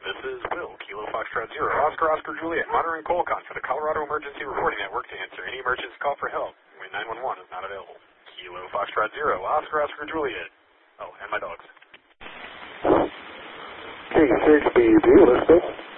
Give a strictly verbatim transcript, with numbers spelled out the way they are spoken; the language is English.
This is Will, Kilo Foxtrot Zero, Oscar Oscar Juliet, monitoring Colcon for the Colorado Emergency Reporting Network to answer any emergency call for help when nine one one is not available. Kilo Foxtrot Zero, Oscar Oscar Juliet. Oh, and my dogs. King six B B, listed.